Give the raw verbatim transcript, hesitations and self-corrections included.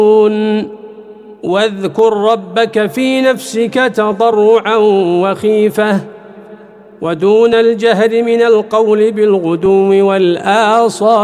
واذكر ربك في نفسك تضرعا وخيفة ودون الجهر من القول بالغدو والآصال